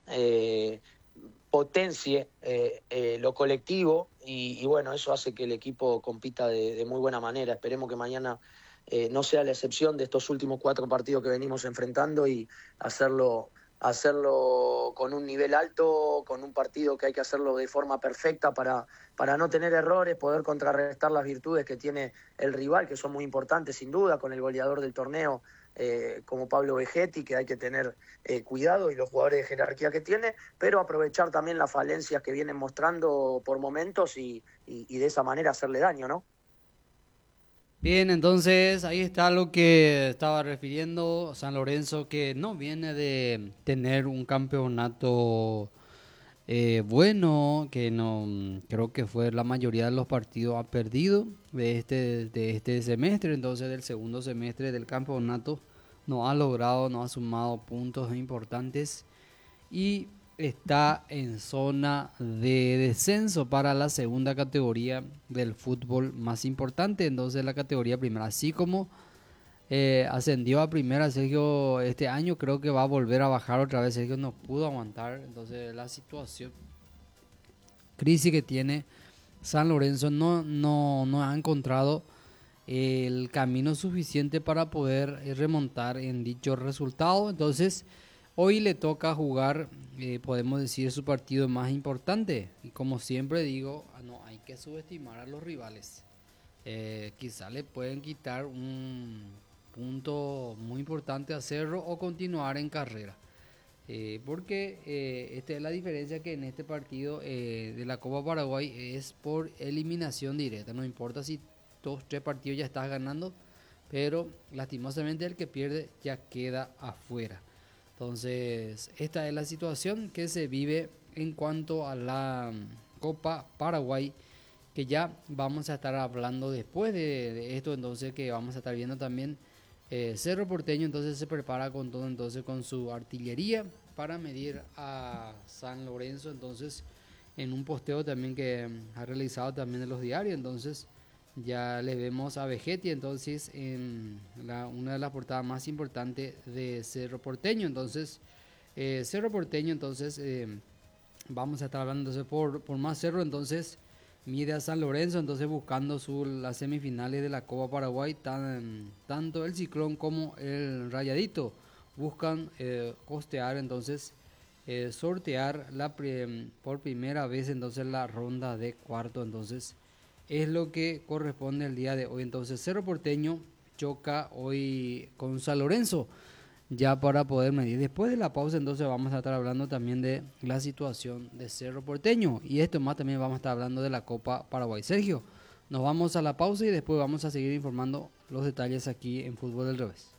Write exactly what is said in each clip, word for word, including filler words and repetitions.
eh, potencie eh, eh, lo colectivo y, y bueno, eso hace que el equipo compita de, de muy buena manera. Esperemos que mañana eh, no sea la excepción de estos últimos cuatro partidos que venimos enfrentando y hacerlo, hacerlo con un nivel alto, con un partido que hay que hacerlo de forma perfecta para, para no tener errores, poder contrarrestar las virtudes que tiene el rival, que son muy importantes sin duda, con el goleador del torneo eh, como Pablo Vegetti, que hay que tener eh, cuidado, y los jugadores de jerarquía que tiene, pero aprovechar también las falencias que vienen mostrando por momentos y, y, y de esa manera hacerle daño, ¿no? Bien, entonces ahí está lo que estaba refiriendo San Lorenzo, que no viene de tener un campeonato eh, bueno, que no creo que fue la mayoría de los partidos ha perdido de este, de este semestre, entonces del segundo semestre del campeonato no ha logrado, no ha sumado puntos importantes y está en zona de descenso para la segunda categoría del fútbol más importante, entonces la categoría primera, así como eh, ascendió a primera Sergio este año, creo que va a volver a bajar otra vez. Sergio no pudo aguantar, entonces la situación, crisis que tiene San Lorenzo no, no, no ha encontrado el camino suficiente para poder eh, remontar en dicho resultado. Entonces hoy le toca jugar, eh, podemos decir, su partido más importante. Y como siempre digo, no hay que subestimar a los rivales. Eh, quizá le pueden quitar un punto muy importante a Cerro o continuar en carrera. Eh, porque eh, esta es la diferencia, que en este partido eh, de la Copa Paraguay es por eliminación directa. No importa si dos, tres partidos ya estás ganando, pero lastimosamente el que pierde ya queda afuera. Entonces, esta es la situación que se vive en cuanto a la mm, Copa Paraguay, que ya vamos a estar hablando después de, de esto, entonces que vamos a estar viendo también eh, Cerro Porteño, entonces se prepara con todo, entonces con su artillería para medir a San Lorenzo, entonces en un posteo también que mm, ha realizado también en los diarios, entonces ya le vemos a Vegetti entonces en la, una de las portadas más importantes de Cerro Porteño, entonces eh, Cerro Porteño, entonces eh, vamos a estar hablando entonces por, por más Cerro, entonces mide a San Lorenzo, entonces buscando su, las semifinales de la Copa Paraguay, tan, tanto el Ciclón como el Rayadito buscan eh, costear, entonces eh, sortear la por primera vez entonces la ronda de cuarto, entonces es lo que corresponde el día de hoy. Entonces Cerro Porteño choca hoy con San Lorenzo, ya para poder medir. Después de la pausa entonces vamos a estar hablando también de la situación de Cerro Porteño, y esto más también vamos a estar hablando de la Copa Paraguay. Sergio, nos vamos a la pausa y después vamos a seguir informando los detalles aquí en Fútbol del Revés.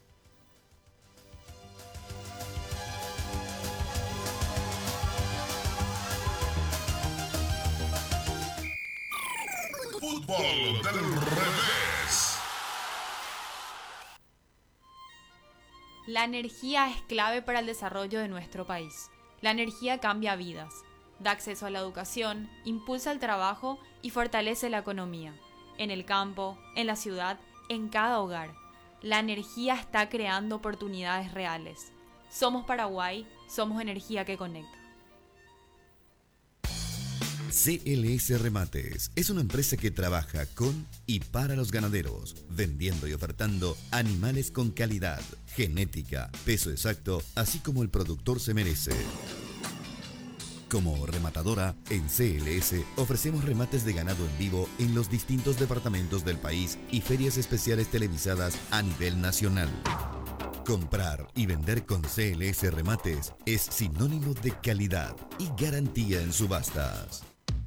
Fútbol del Revés. La energía es clave para el desarrollo de nuestro país. La energía cambia vidas, da acceso a la educación, impulsa el trabajo y fortalece la economía. En el campo, en la ciudad, en cada hogar. La energía está creando oportunidades reales. Somos Paraguay, somos energía que conecta. C L S Remates es una empresa que trabaja con y para los ganaderos, vendiendo y ofertando animales con calidad, genética, peso exacto, así como el productor se merece. Como rematadora, en C L S ofrecemos remates de ganado en vivo en los distintos departamentos del país y ferias especiales televisadas a nivel nacional. Comprar y vender con C L S Remates es sinónimo de calidad y garantía en subastas.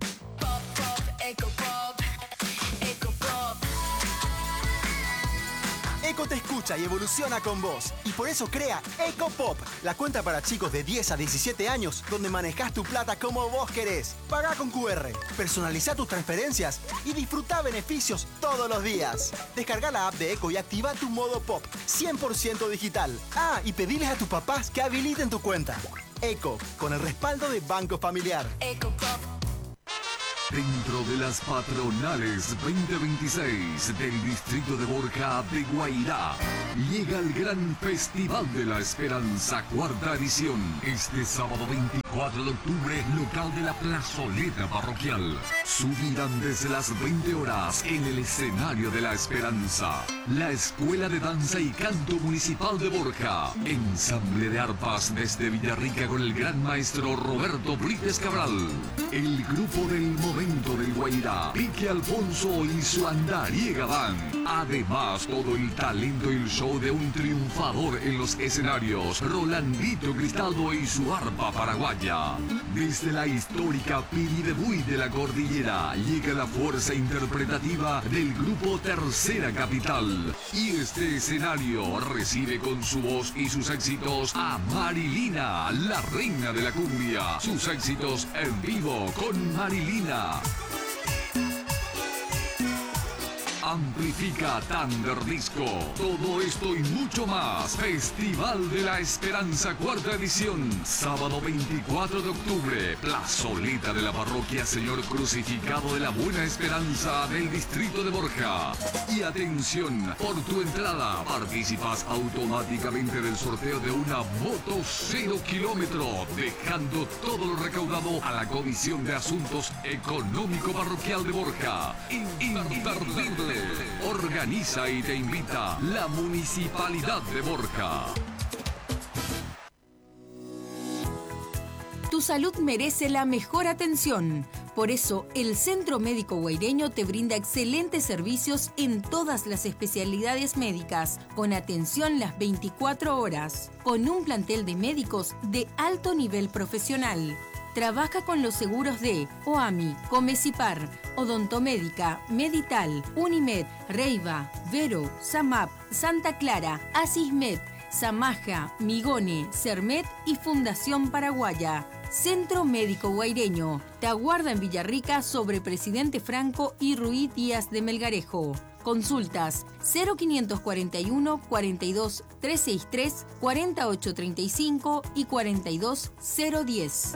Eco te escucha y evoluciona con vos. Y por eso crea EcoPop, la cuenta para chicos de diez a diecisiete años, donde manejas tu plata como vos querés. Pagá con Q R, personaliza tus transferencias y disfruta beneficios todos los días. Descarga la app de Eco y activa tu modo Pop, cien por ciento digital. Ah, y pediles a tus papás que habiliten tu cuenta. Eco, con el respaldo de Banco Familiar. EcoPop. Dentro de las patronales veinte veintiséis del distrito de Borja de Guairá, llega el gran Festival de la Esperanza, cuarta edición, este sábado veinticuatro de octubre, local de la plazoleta parroquial. Subirán desde las veinte horas en el escenario de la Esperanza la Escuela de Danza y Canto Municipal de Borja, ensamble de arpas desde Villarrica con el gran maestro Roberto Brites Cabral, el grupo del momento del Guairá, Pique Alfonso y su Andariega Band. Además, todo el talento y el show de un triunfador en los escenarios, Rolandito Cristaldo y su arpa paraguaya. Desde la histórica Piridebuy de la Cordillera llega la fuerza interpretativa del grupo Tercera Capital. Y este escenario recibe con su voz y sus éxitos a Marilina, la reina de la cumbia. Sus éxitos en vivo con Marilina. Amplifica Thunder Disco. Todo esto y mucho más. Festival de la Esperanza, cuarta edición. Sábado veinticuatro de octubre. Plazoleta de la parroquia Señor Crucificado de la Buena Esperanza del distrito de Borja. Y atención, por tu entrada participas automáticamente del sorteo de una moto cero kilómetro, dejando todo lo recaudado a la Comisión de Asuntos Económico Parroquial de Borja. Imperdible. Organiza y te invita la Municipalidad de Borja. Tu salud merece la mejor atención. Por eso, el Centro Médico Guaireño te brinda excelentes servicios en todas las especialidades médicas, con atención las veinticuatro horas, con un plantel de médicos de alto nivel profesional. Trabaja con los seguros de OAMI, Comecipar, Odontomédica, Medital, Unimed, Reiva, Vero, Samap, Santa Clara, Asismed, Samaja, Migone, Cermet y Fundación Paraguaya. Centro Médico Guaireño. Te aguarda en Villarrica sobre Presidente Franco y Ruiz Díaz de Melgarejo. Consultas cero quinientos cuarenta y uno, cuarenta y dos, trescientos sesenta y tres, cuarenta y ocho treinta y cinco y cuarenta y dos cero diez.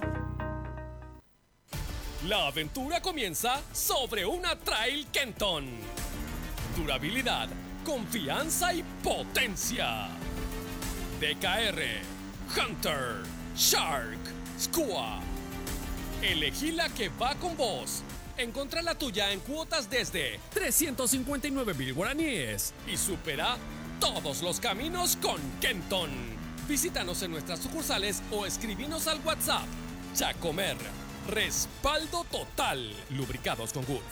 La aventura comienza sobre una Trail Kenton. Durabilidad, confianza y potencia. D K R, Hunter, Shark, Skua. Elegí la que va con vos. Encontrá la tuya en cuotas desde trescientos cincuenta y nueve mil guaraníes y supera todos los caminos con Kenton. Visítanos en nuestras sucursales o escribinos al WhatsApp. Chacomer, respaldo total. Lubricados con Gulf.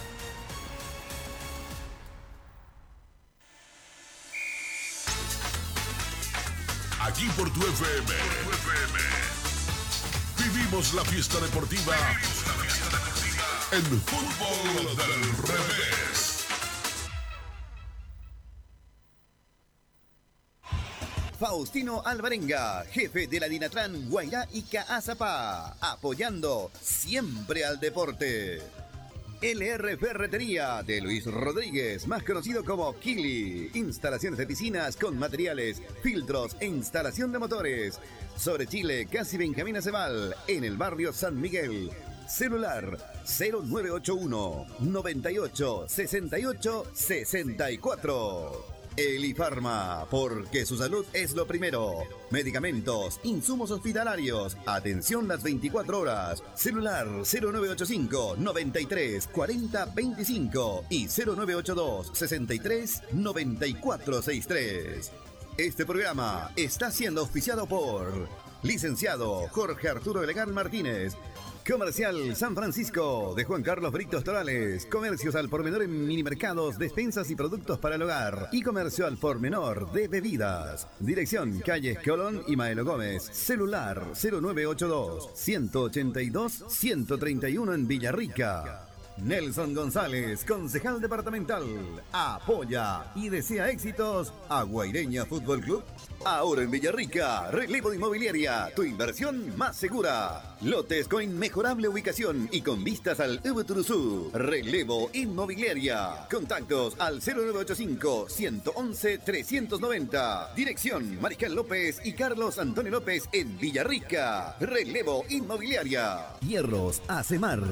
Aquí por tu F M. Por tu F M. Vivimos la fiesta deportiva. En Fútbol del Revés. Faustino Alvarenga, jefe de la Dinatlán Guairá y Caazapá, apoyando siempre al deporte. L R Ferretería de Luis Rodríguez, más conocido como Kili. Instalaciones de piscinas con materiales, filtros e instalación de motores. Sobre Chile, casi Benjamín Aceval, en el barrio San Miguel. Celular cero nueve ocho uno, noventa y ocho, sesenta y ocho, sesenta y cuatro. Elifarma, porque su salud es lo primero. Medicamentos, insumos hospitalarios, atención las veinticuatro horas. Celular cero nueve ocho cinco, noventa y tres, cuarenta, veinticinco y cero nueve ocho dos, sesenta y tres, noventa y cuatro sesenta y tres. Este programa está siendo auspiciado por licenciado Jorge Arturo Legal Martínez, Comercial San Francisco de Juan Carlos Britos Torales, comercios al por menor en minimercados, despensas y productos para el hogar y comercio al por menor de bebidas. Dirección Calles Colón y Maelo Gómez. Celular cero nueve ocho dos, ciento ochenta y dos, ciento treinta y uno en Villarrica. Nelson González, concejal departamental, apoya y desea éxitos a Guaireña Fútbol Club. Ahora en Villarrica, Relevo de Inmobiliaria, tu inversión más segura. Lotes con inmejorable ubicación y con vistas al Ubuturuzú. Relevo Inmobiliaria. Contactos al cero nueve ocho cinco, ciento once, trescientos noventa. Dirección Mariscal López y Carlos Antonio López en Villarrica. Relevo Inmobiliaria. Hierros Acemar.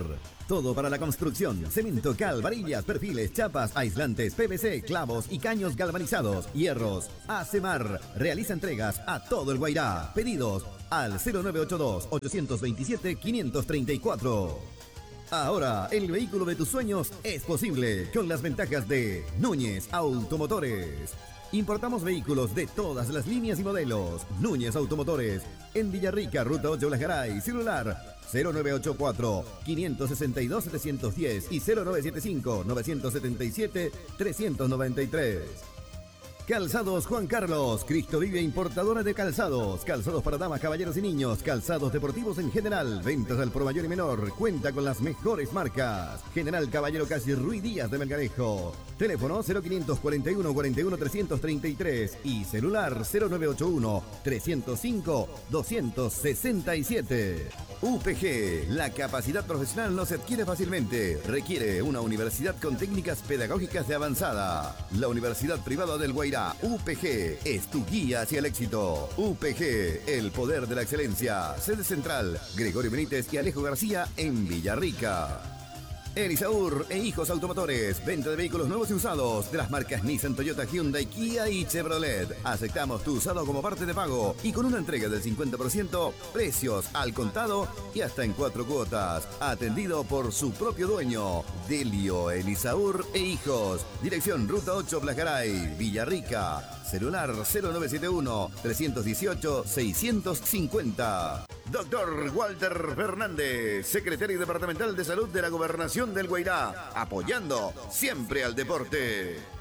todo para la construcción: cemento, cal, varillas, perfiles, chapas, aislantes, P V C, clavos y caños galvanizados, hierros. Acemar realiza entregas a todo el Guairá. Pedidos al cero nueve ocho dos, ocho dos siete, cinco tres cuatro. Ahora, el vehículo de tus sueños es posible con las ventajas de Núñez Automotores. Importamos vehículos de todas las líneas y modelos. Núñez Automotores, en Villarrica, Ruta ocho Blasgaray. Celular cero nueve ocho cuatro, cinco seis dos, siete uno cero y cero nueve siete cinco, nueve siete siete, tres nueve tres. Calzados Juan Carlos, Cristo Vive, importadora de calzados, calzados para damas, caballeros y niños, calzados deportivos en general, ventas al por mayor y menor, cuenta con las mejores marcas. General Caballero Casi Ruiz Díaz de Melgarejo, teléfono cero quinientos cuarenta y uno, cuarenta y uno, trescientos treinta y tres y celular cero nueve ocho uno, trescientos cinco, doscientos sesenta y siete. U P G, la capacidad profesional no se adquiere fácilmente, requiere una universidad con técnicas pedagógicas de avanzada. La Universidad Privada del Guairá, U P G, es tu guía hacia el éxito. U P G, el poder de la excelencia. Sede central, Gregorio Benítez y Alejo García en Villarrica. Elisaur e Hijos Automotores, venta de vehículos nuevos y usados de las marcas Nissan, Toyota, Hyundai, Kia y Chevrolet. Aceptamos tu usado como parte de pago y con una entrega del cincuenta por ciento, precios al contado y hasta en cuatro cuotas. Atendido por su propio dueño, Delio Elisaur e Hijos. Dirección Ruta ocho Blasgaray, Villarrica. Celular cero nueve siete uno, tres uno ocho, seis cinco cero. Doctor Walter Fernández, secretario departamental de Salud de la Gobernación del Guairá, apoyando siempre al deporte.